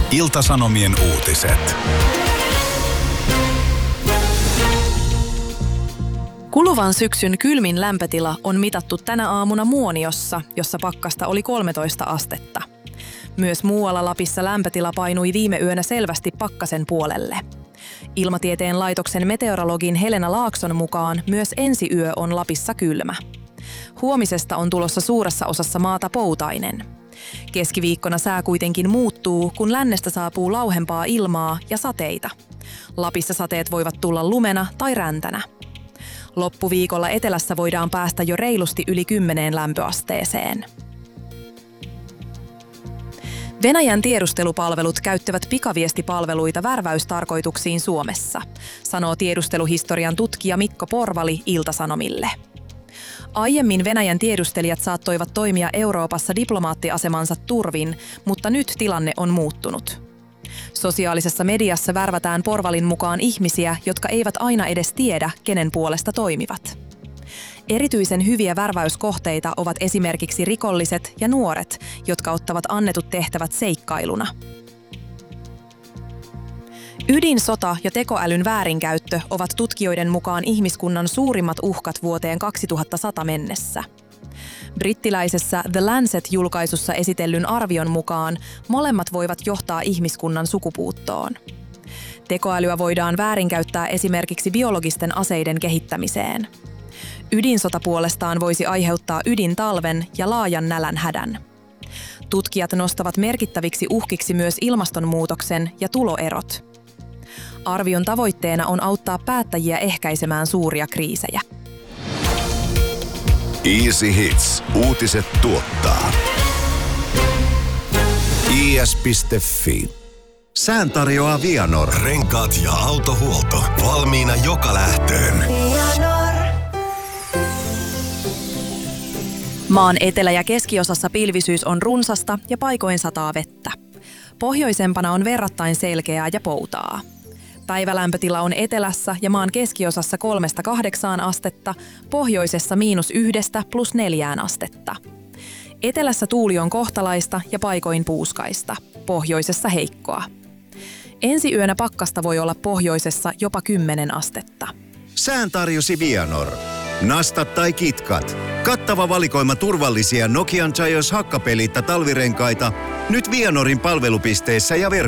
Ilta-Sanomien uutiset. Kuluvan syksyn kylmin lämpötila on mitattu tänä aamuna Muoniossa, jossa pakkasta oli 13 astetta. Myös muualla Lapissa lämpötila painui viime yönä selvästi pakkasen puolelle. Ilmatieteen laitoksen meteorologin Helena Laakson mukaan myös ensi yö on Lapissa kylmä. Huomisesta on tulossa suuressa osassa maata poutainen. Keskiviikkona sää kuitenkin muuttuu, kun lännestä saapuu lauhempaa ilmaa ja sateita. Lapissa sateet voivat tulla lumena tai räntänä. Loppuviikolla etelässä voidaan päästä jo reilusti yli 10 lämpöasteeseen. Venäjän tiedustelupalvelut käyttävät pikaviestipalveluita värväystarkoituksiin Suomessa, sanoo tiedusteluhistorian tutkija Mikko Porvali Ilta-Sanomille. Aiemmin Venäjän tiedustelijat saattoivat toimia Euroopassa diplomaattiasemansa turvin, mutta nyt tilanne on muuttunut. Sosiaalisessa mediassa värvätään Porvalin mukaan ihmisiä, jotka eivät aina edes tiedä, kenen puolesta toimivat. Erityisen hyviä värväyskohteita ovat esimerkiksi rikolliset ja nuoret, jotka ottavat annetut tehtävät seikkailuna. Ydinsota ja tekoälyn väärinkäyttö ovat tutkijoiden mukaan ihmiskunnan suurimmat uhkat vuoteen 2100 mennessä. Brittiläisessä The Lancet-julkaisussa esitellyn arvion mukaan molemmat voivat johtaa ihmiskunnan sukupuuttoon. Tekoälyä voidaan väärinkäyttää esimerkiksi biologisten aseiden kehittämiseen. Ydinsota puolestaan voisi aiheuttaa ydintalven ja laajan nälänhädän. Tutkijat nostavat merkittäviksi uhkiksi myös ilmastonmuutoksen ja tuloerot. Arvion tavoitteena on auttaa päättäjiä ehkäisemään suuria kriisejä. Easy Hits. Uutiset tuottaa. is.fi. Sään tarjoaa Vianor. Renkaat ja autohuolto. Valmiina joka lähtöön. Maan etelä- ja keskiosassa pilvisyys on runsasta ja paikoin sataa vettä. Pohjoisempana on verrattain selkeää ja poutaa. Päivälämpötila on etelässä ja maan keskiosassa 3–8 astetta, pohjoisessa -1 + 4 astetta. Etelässä tuuli on kohtalaista ja paikoin puuskaista, pohjoisessa heikkoa. Ensi yönä pakkasta voi olla pohjoisessa jopa 10 astetta. Sään tarjosi Vianor. Nastat tai kitkat. Kattava valikoima turvallisia Nokian Gios hakkapeliitta talvirenkaita. Nyt Vianorin palvelupisteissä ja